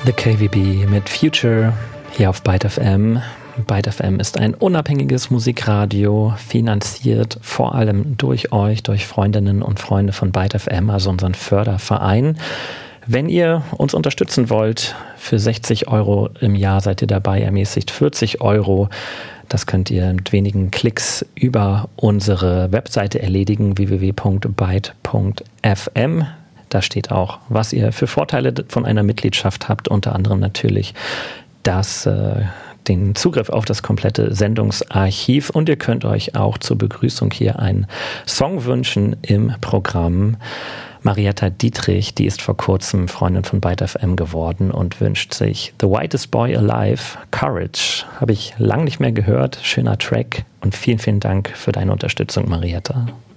The KVB mit Future hier auf Byte FM. Byte FM ist ein unabhängiges Musikradio, finanziert vor allem durch euch, durch Freundinnen und Freunde von Byte FM, also unseren Förderverein. Wenn ihr uns unterstützen wollt, für 60 € im Jahr seid ihr dabei, ermäßigt 40 €. Das könnt ihr mit wenigen Klicks über unsere Webseite erledigen, www.byte.fm. Da steht auch, was ihr für Vorteile von einer Mitgliedschaft habt, unter anderem natürlich den Zugriff auf das komplette Sendungsarchiv, und ihr könnt euch auch zur Begrüßung hier einen Song wünschen im Programm. Marietta Dietrich, die ist vor kurzem Freundin von Byte FM geworden und wünscht sich The Whitest Boy Alive, Courage. Habe ich lang nicht mehr gehört, schöner Track, und vielen, vielen Dank für deine Unterstützung, Marietta.